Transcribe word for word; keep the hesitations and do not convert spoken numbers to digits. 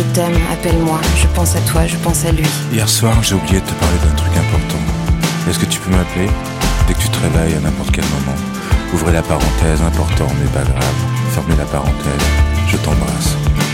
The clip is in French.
Je t'aime, appelle-moi, je pense à toi, je pense à lui. Hier soir, j'ai oublié de te parler d'un truc important. Est-ce que tu peux m'appeler dès que tu te réveilles à n'importe quel moment? Ouvrez la parenthèse, important mais pas grave. Fermez la parenthèse, je t'embrasse.